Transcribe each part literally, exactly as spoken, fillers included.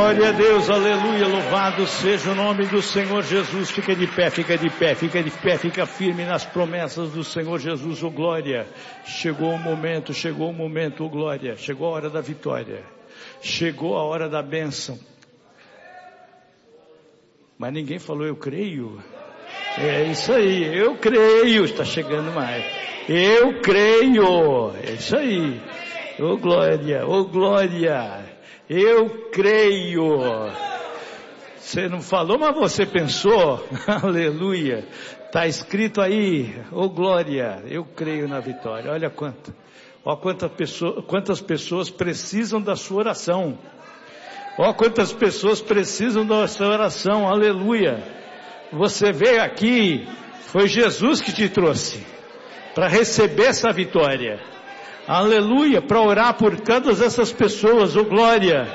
Glória a Deus, aleluia, louvado seja o nome do Senhor Jesus. Fica de pé, fica de pé, fica de pé, fica firme nas promessas do Senhor Jesus, ô glória. Chegou o momento, chegou o momento, ô glória, chegou a hora da vitória, chegou a hora da bênção. Mas ninguém falou eu creio. É isso aí, eu creio, está chegando mais. Eu creio, é isso aí, ô glória, ô glória. Eu creio. Você não falou, mas você pensou. Aleluia. Está escrito aí, ô glória, eu creio na vitória. Olha quanto, ó quantas pessoas, quantas pessoas precisam da sua oração. Ó quantas pessoas precisam da sua oração. Aleluia. Você veio aqui, foi Jesus que te trouxe para receber essa vitória. Aleluia, para orar por todas essas pessoas, ô glória,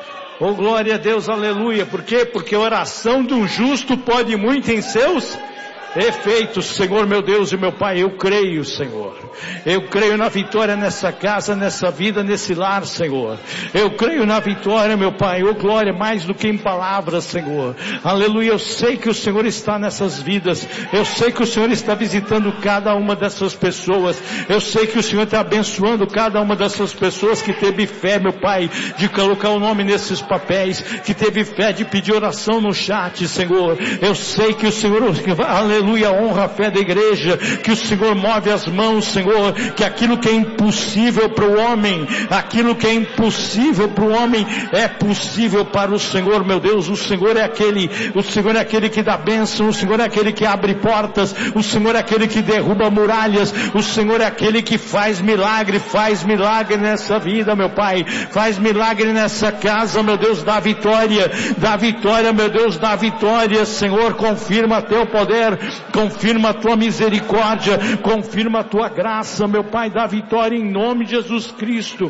ô glória a Deus, aleluia. Por quê? Porque a oração de um justo pode muito em seus efeitos. Senhor meu Deus e meu Pai, eu creio, Senhor, eu creio na vitória nessa casa, nessa vida, nesse lar, Senhor. Eu creio na vitória, meu Pai, ô glória, mais do que em palavras, Senhor. Aleluia, eu sei que o Senhor está nessas vidas, eu sei que o Senhor está visitando cada uma dessas pessoas, eu sei que o Senhor está abençoando cada uma dessas pessoas que teve fé, meu Pai, de colocar o nome nesses papéis, que teve fé de pedir oração no chat, Senhor. Eu sei que o Senhor, aleluia, Aleluia, honra a fé da igreja, que o Senhor move as mãos, Senhor, que aquilo que é impossível para o homem, aquilo que é impossível para o homem, é possível para o Senhor, meu Deus. O Senhor é aquele, o Senhor é aquele que dá bênção, o Senhor é aquele que abre portas, o Senhor é aquele que derruba muralhas, o Senhor é aquele que faz milagre, faz milagre nessa vida, meu Pai, faz milagre nessa casa, meu Deus, dá vitória, dá vitória, meu Deus, dá vitória, Senhor, confirma teu poder, confirma a tua misericórdia, confirma a tua graça, meu Pai, dá vitória em nome de Jesus Cristo.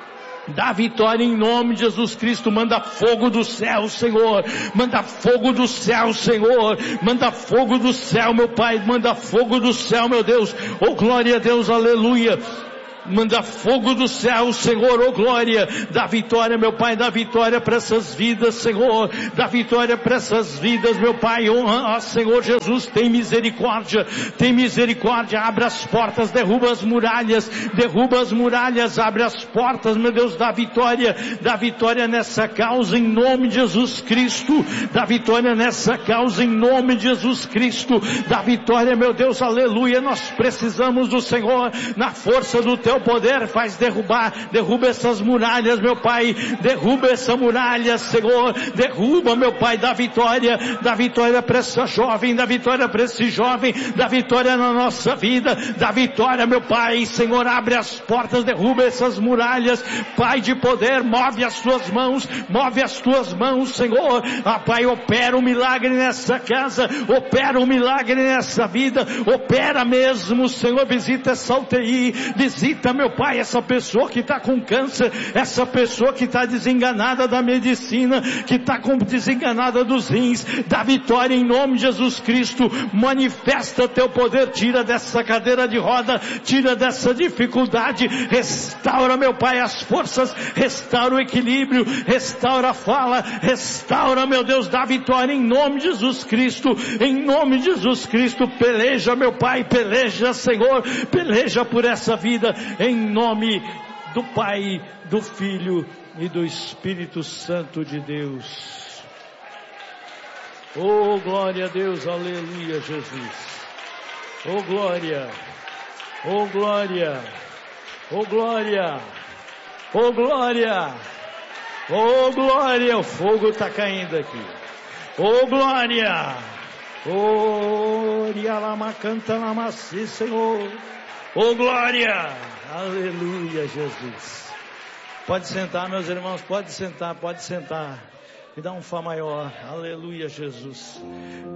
Dá vitória em nome de Jesus Cristo. Manda fogo do céu, Senhor. Manda fogo do céu, Senhor. Manda fogo do céu, meu Pai. Manda fogo do céu, meu Deus. Oh, glória a Deus, aleluia. Manda fogo do céu, Senhor, oh glória, dá vitória, meu Pai, dá vitória para essas vidas, Senhor, dá vitória para essas vidas, meu Pai, oh, Senhor Jesus, tem misericórdia, tem misericórdia, abre as portas, derruba as muralhas, derruba as muralhas, abre as portas, meu Deus, dá vitória, dá vitória nessa causa, em nome de Jesus Cristo, dá vitória nessa causa, em nome de Jesus Cristo, dá vitória, meu Deus, aleluia. Nós precisamos do Senhor, na força do teu poder, faz derrubar, derruba essas muralhas, meu Pai, derruba essa muralha, Senhor, derruba, meu Pai, dá vitória, dá vitória para essa jovem, dá vitória para esse jovem, dá vitória na nossa vida, dá vitória, meu Pai, Senhor, abre as portas, derruba essas muralhas, Pai de poder, move as tuas mãos, move as tuas mãos, Senhor, ah, Pai, opera um milagre nessa casa, opera um milagre nessa vida, opera mesmo, Senhor, visita essa U T I, visita, meu Pai, essa pessoa que está com câncer, essa pessoa que está desenganada da medicina, que está desenganada dos rins, dá vitória em nome de Jesus Cristo, manifesta teu poder, tira dessa cadeira de roda, tira dessa dificuldade, restaura, meu Pai, as forças, restaura o equilíbrio, restaura a fala, restaura, meu Deus, dá vitória em nome de Jesus Cristo, em nome de Jesus Cristo, peleja, meu Pai, peleja, Senhor, peleja por essa vida, em nome do Pai, do Filho e do Espírito Santo de Deus. Oh, glória a Deus, aleluia, Jesus. Oh, glória, oh, glória, oh, glória, oh, glória, oh, glória, o fogo está caindo aqui. Oh, glória, oh, rialama canta namaste, Senhor. Oh, glória! Aleluia, Jesus. Pode sentar, meus irmãos, pode sentar, pode sentar. Me dá um Fá maior. Aleluia, Jesus.